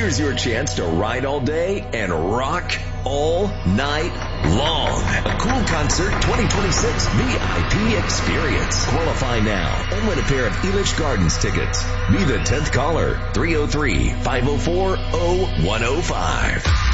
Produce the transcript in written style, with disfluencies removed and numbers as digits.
Here's your chance to ride all day and rock all night long. A Cool Concert 2026 VIP experience. Qualify now and win a pair of Elish Gardens tickets. Be the 10th caller. 303-504-0105.